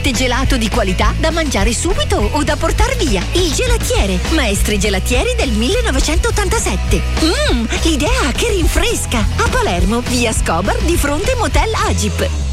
latte gelato di qualità da mangiare subito o da portar via. Il Gelatiere, maestri gelatieri del 1987. L'idea che rinfresca. A Palermo, via Scobar, di fronte Motel Agip.